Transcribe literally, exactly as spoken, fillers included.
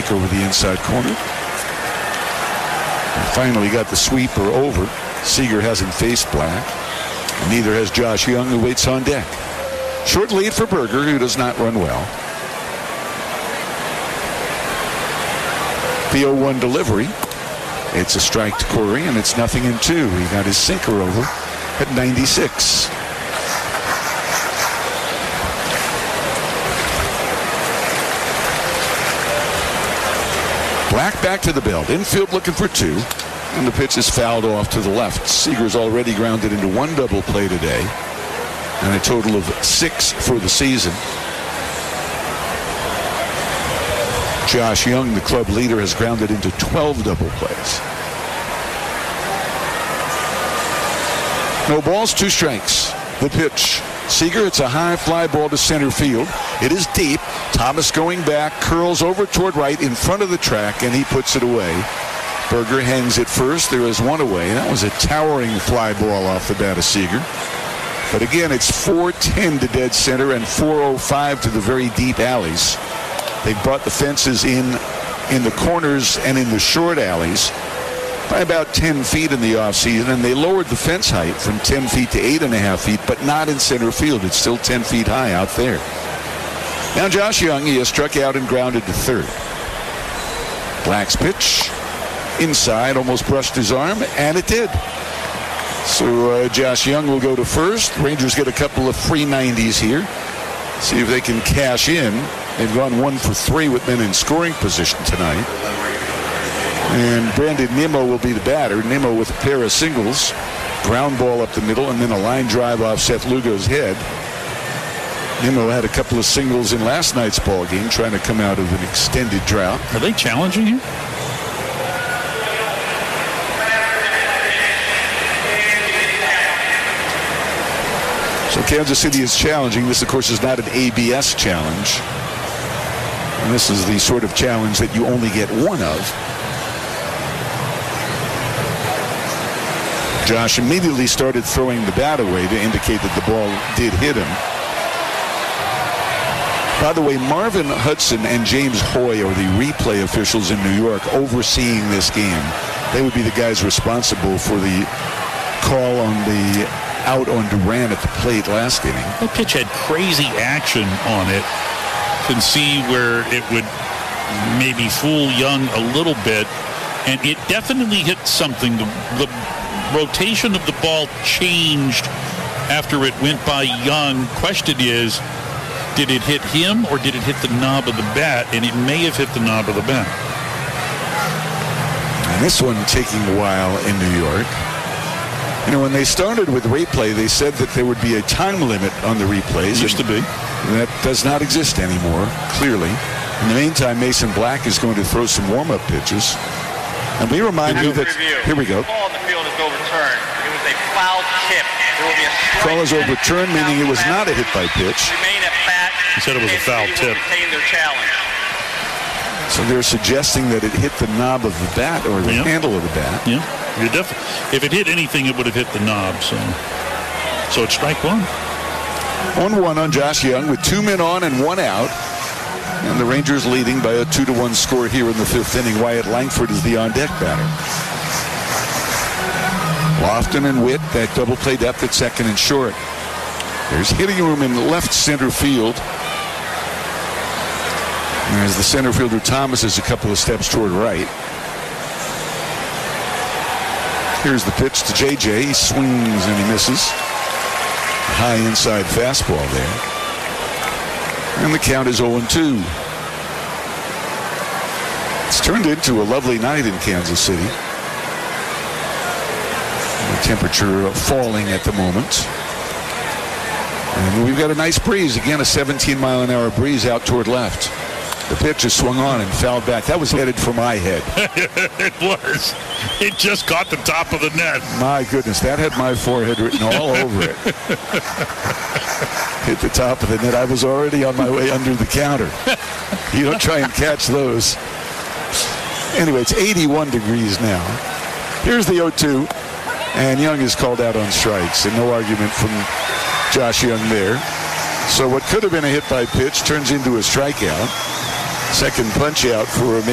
over the inside corner. And finally got the sweeper over. Seager hasn't faced Black. And neither has Josh Young, who waits on deck. Short lead for Berger, who does not run well. The oh one delivery. It's a strike to Corey, and it's nothing in two. He got his sinker over at ninety-six. Black back to the belt. Infield looking for two. And the pitch is fouled off to the left. Seager's already grounded into one double play today. And a total of six for the season. Josh Young, the club leader, has grounded into twelve double plays. No balls, two strikes. The pitch. Seager, it's a high fly ball to center field. It is deep. Thomas going back, curls over toward right in front of the track, and he puts it away. Berger hangs it first. There is one away. That was a towering fly ball off the bat of Seager. But again, it's four ten to dead center and four oh five to the very deep alleys. They brought the fences in in the corners and in the short alleys by about ten feet in the offseason, and they lowered the fence height from ten feet to eight and a half feet, but not in center field. It's still ten feet high out there. Now Josh Young, he has struck out and grounded to third. Black's pitch inside, almost brushed his arm, and it did. So uh, Josh Young will go to first. Rangers get a couple of free nineties here. See if they can cash in. They've gone one for three with men in scoring position tonight. And Brandon Nimmo will be the batter. Nimmo with a pair of singles. Ground ball up the middle, and then a line drive off Seth Lugo's head. Nimmo had a couple of singles in last night's ball game, trying to come out of an extended drought. Are they challenging him? So Kansas City is challenging. This, of course, is not an A B S challenge. And this is the sort of challenge that you only get one of. Josh immediately started throwing the bat away to indicate that the ball did hit him. By the way, Marvin Hudson and James Hoy are the replay officials in New York overseeing this game. They would be the guys responsible for the call on the out on Duran at the plate last inning. That pitch had crazy action on it. Can see where it would maybe fool Young a little bit, and it definitely hit something. The, the rotation of the ball changed after it went by Young. Question is, did it hit him or did it hit the knob of the bat? And it may have hit the knob of the bat. And this one taking a while in New York. You know, when they started with replay, they said that there would be a time limit on the replays. Used to be. That does not exist anymore, clearly. In the meantime, Mason Black is going to throw some warm-up pitches. And we remind you that, here we go. The ball in the field is overturned. It was a foul tip. There will be a strike. Call is overturned, meaning it was not a hit by pitch. Remain at bat. He said it was a foul tip. Retain their challenge. So they're suggesting that it hit the knob of the bat or the yeah. handle of the bat. Yeah. You're def- if it hit anything, it would have hit the knob. So, so it's strike one. one one on Josh Young with two men on and one out. And the Rangers leading by a two to one score here in the fifth inning. Wyatt Langford is the on-deck batter. Lofton and Witt, that double play depth at second and short. There's hitting room in left center field. As the center fielder Thomas is a couple of steps toward right. Here's the pitch to J J. He swings and he misses. High inside fastball there. And the count is oh and two. It's turned into a lovely night in Kansas City. The temperature falling at the moment. And we've got a nice breeze. Again, a seventeen mile an hour breeze out toward left. The pitch is swung on and fouled back. That was headed for my head. It was. It just caught the top of the net. My goodness, that had my forehead written all over it. Hit the top of the net. I was already on my way under the counter. You don't try and catch those. Anyway, it's eighty-one degrees now. Here's the oh two. And Young is called out on strikes. And no argument from Josh Young there. So what could have been a hit by pitch turns into a strikeout. Second punch out for a